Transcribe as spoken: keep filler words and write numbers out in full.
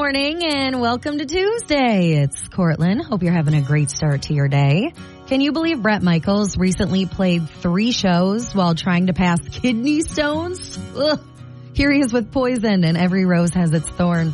morning and welcome to Tuesday. It's Cortland. Hope you're having a great start to your day. Can you believe Bret Michaels recently played three shows while trying to pass kidney stones? Ugh. Here he is with Poison and Every Rose Has Its Thorn.